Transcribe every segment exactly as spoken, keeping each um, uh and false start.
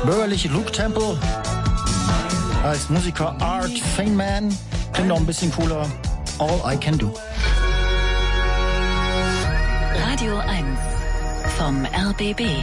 bürgerliche Luke Temple als Musiker Art Feynman. Klingt noch ein bisschen cooler. All I Can Do. Radio eins vom R B B.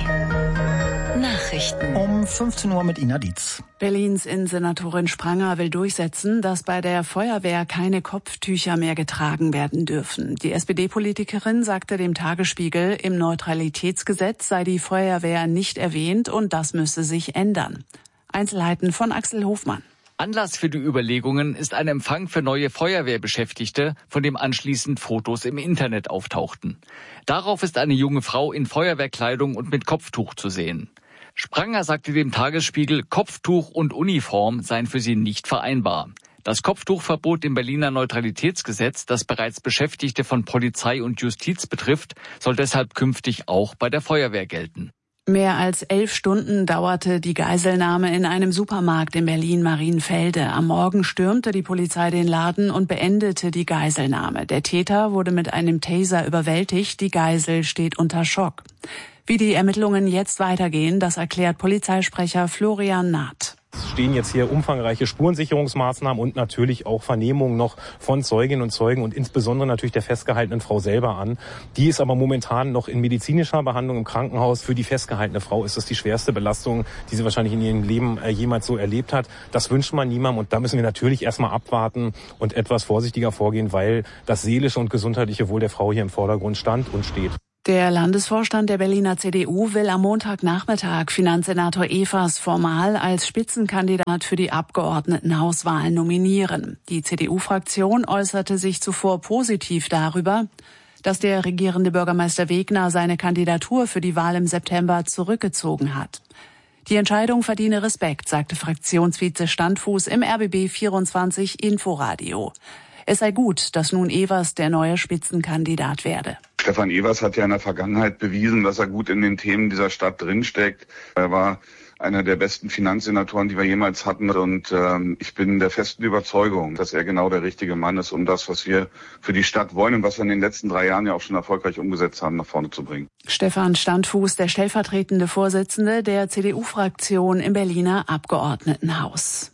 Nachrichten. Um fünfzehn Uhr mit Ina Dietz. Berlins Innensenatorin Spranger will durchsetzen, dass bei der Feuerwehr keine Kopftücher mehr getragen werden dürfen. Die S P D-Politikerin sagte dem Tagesspiegel, im Neutralitätsgesetz sei die Feuerwehr nicht erwähnt und das müsse sich ändern. Einzelheiten von Axel Hofmann. Anlass für die Überlegungen ist ein Empfang für neue Feuerwehrbeschäftigte, von dem anschließend Fotos im Internet auftauchten. Darauf ist eine junge Frau in Feuerwehrkleidung und mit Kopftuch zu sehen. Spranger sagte dem Tagesspiegel, Kopftuch und Uniform seien für sie nicht vereinbar. Das Kopftuchverbot im Berliner Neutralitätsgesetz, das bereits Beschäftigte von Polizei und Justiz betrifft, soll deshalb künftig auch bei der Feuerwehr gelten. Mehr als elf Stunden dauerte die Geiselnahme in einem Supermarkt in Berlin-Marienfelde. Am Morgen stürmte die Polizei den Laden und beendete die Geiselnahme. Der Täter wurde mit einem Taser überwältigt. Die Geisel steht unter Schock. Wie die Ermittlungen jetzt weitergehen, das erklärt Polizeisprecher Florian Naht. Es stehen jetzt hier umfangreiche Spurensicherungsmaßnahmen und natürlich auch Vernehmungen noch von Zeuginnen und Zeugen und insbesondere natürlich der festgehaltenen Frau selber an. Die ist aber momentan noch in medizinischer Behandlung im Krankenhaus. Für die festgehaltene Frau ist das die schwerste Belastung, die sie wahrscheinlich in ihrem Leben jemals so erlebt hat. Das wünscht man niemandem und da müssen wir natürlich erstmal abwarten und etwas vorsichtiger vorgehen, weil das seelische und gesundheitliche Wohl der Frau hier im Vordergrund stand und steht. Der Landesvorstand der Berliner C D U will am Montagnachmittag Finanzsenator Evers formal als Spitzenkandidat für die Abgeordnetenhauswahl nominieren. Die C D U-Fraktion äußerte sich zuvor positiv darüber, dass der regierende Bürgermeister Wegner seine Kandidatur für die Wahl im September zurückgezogen hat. Die Entscheidung verdiene Respekt, sagte Fraktionsvize Standfuß im R B B vierundzwanzig Inforadio. Es sei gut, dass nun Evers der neue Spitzenkandidat werde. Stefan Evers hat ja in der Vergangenheit bewiesen, dass er gut in den Themen dieser Stadt drinsteckt. Er war einer der besten Finanzsenatoren, die wir jemals hatten. Und ähm, ich bin der festen Überzeugung, dass er genau der richtige Mann ist, um das, was wir für die Stadt wollen und was wir in den letzten drei Jahren ja auch schon erfolgreich umgesetzt haben, nach vorne zu bringen. Stefan Standfuß, der stellvertretende Vorsitzende der C D U-Fraktion im Berliner Abgeordnetenhaus.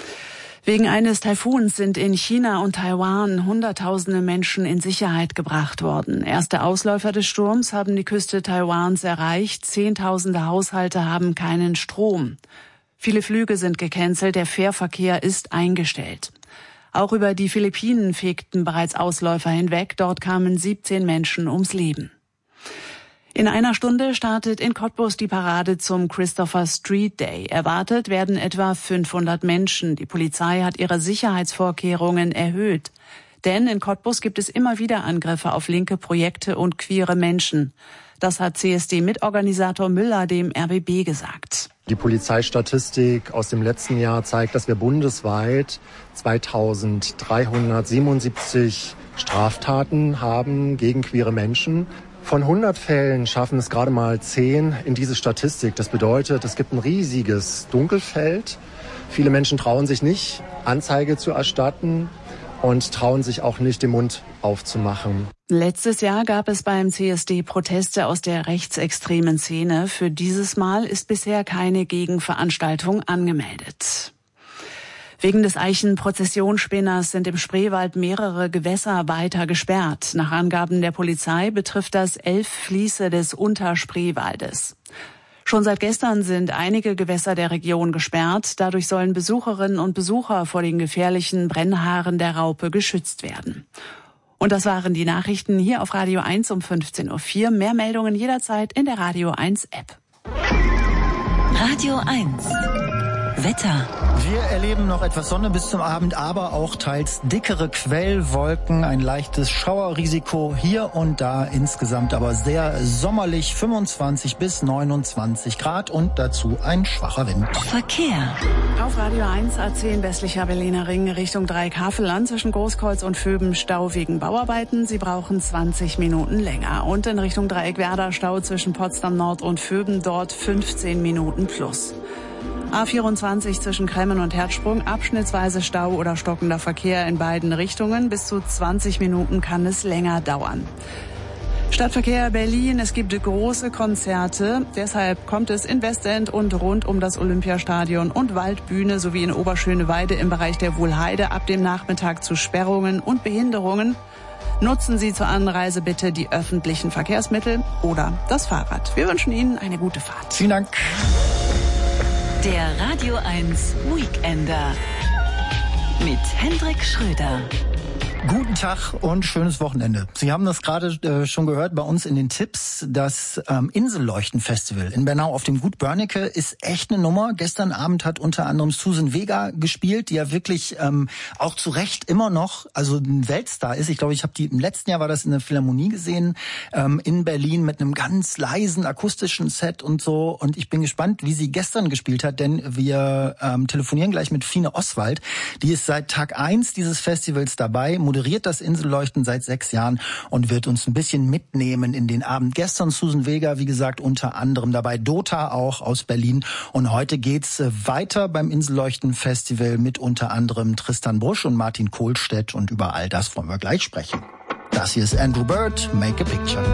Wegen eines Taifuns sind in China und Taiwan Hunderttausende Menschen in Sicherheit gebracht worden. Erste Ausläufer des Sturms haben die Küste Taiwans erreicht. Zehntausende Haushalte haben keinen Strom. Viele Flüge sind gecancelt, der Fährverkehr ist eingestellt. Auch über die Philippinen fegten bereits Ausläufer hinweg. Dort kamen siebzehn Menschen ums Leben. In einer Stunde startet in Cottbus die Parade zum Christopher Street Day. Erwartet werden etwa fünfhundert Menschen. Die Polizei hat ihre Sicherheitsvorkehrungen erhöht. Denn in Cottbus gibt es immer wieder Angriffe auf linke Projekte und queere Menschen. Das hat C S D-Mitorganisator Müller dem R B B gesagt. Die Polizeistatistik aus dem letzten Jahr zeigt, dass wir bundesweit zweitausenddreihundertsiebenundsiebzig Straftaten haben gegen queere Menschen. Von hundert Fällen schaffen es gerade mal zehn in diese Statistik. Das bedeutet, es gibt ein riesiges Dunkelfeld. Viele Menschen trauen sich nicht, Anzeige zu erstatten und trauen sich auch nicht, den Mund aufzumachen. Letztes Jahr gab es beim C S D Proteste aus der rechtsextremen Szene. Für dieses Mal ist bisher keine Gegenveranstaltung angemeldet. Wegen des Eichenprozessionsspinners sind im Spreewald mehrere Gewässer weiter gesperrt. Nach Angaben der Polizei betrifft das elf Fließe des Unterspreewaldes. Schon seit gestern sind einige Gewässer der Region gesperrt. Dadurch sollen Besucherinnen und Besucher vor den gefährlichen Brennhaaren der Raupe geschützt werden. Und das waren die Nachrichten hier auf Radio eins um fünfzehn Uhr vier. Mehr Meldungen jederzeit in der Radio eins App. Radio eins. Wetter. Wir erleben noch etwas Sonne bis zum Abend, aber auch teils dickere Quellwolken, ein leichtes Schauerrisiko hier und da, insgesamt aber sehr sommerlich, fünfundzwanzig bis neunundzwanzig Grad und dazu ein schwacher Wind. Verkehr. Auf Radio eins A zehn westlicher Berliner Ring Richtung Dreieck-Havelland zwischen Großkreuz und Vöben Stau wegen Bauarbeiten. Sie brauchen zwanzig Minuten länger. Und in Richtung Dreieck-Werder Stau zwischen Potsdam Nord und Vöben, dort fünfzehn Minuten plus. A vierundzwanzig zwischen Kremmen und Herzsprung, abschnittsweise Stau oder stockender Verkehr in beiden Richtungen. Bis zu zwanzig Minuten kann es länger dauern. Stadtverkehr Berlin, es gibt große Konzerte. Deshalb kommt es in Westend und rund um das Olympiastadion und Waldbühne sowie in Oberschöneweide im Bereich der Wuhlheide ab dem Nachmittag zu Sperrungen und Behinderungen. Nutzen Sie zur Anreise bitte die öffentlichen Verkehrsmittel oder das Fahrrad. Wir wünschen Ihnen eine gute Fahrt. Vielen Dank. Der Radio eins Weekender mit Hendrik Schröder. Guten Tag und schönes Wochenende. Sie haben das gerade äh, schon gehört bei uns in den Tipps. Das ähm, Inselleuchten-Festival in Bernau auf dem Gut Börnecke ist echt eine Nummer. Gestern Abend hat unter anderem Susan Vega gespielt, die ja wirklich ähm, auch zu Recht immer noch also ein Weltstar ist. Ich glaube, ich habe die im letzten Jahr war das in der Philharmonie gesehen ähm, in Berlin mit einem ganz leisen akustischen Set und so. Und ich bin gespannt, wie sie gestern gespielt hat, denn wir ähm, telefonieren gleich mit Fine Oswald. Die ist seit Tag eins dieses Festivals dabei, moderiert das Inselleuchten seit sechs Jahren und wird uns ein bisschen mitnehmen in den Abend. Gestern Susan Vega, wie gesagt, unter anderem dabei, Dota auch aus Berlin. Und heute geht's weiter beim Inselleuchten-Festival mit unter anderem Tristan Brusch und Martin Kohlstedt. Und über all das wollen wir gleich sprechen. Das hier ist Andrew Bird, Make a Picture.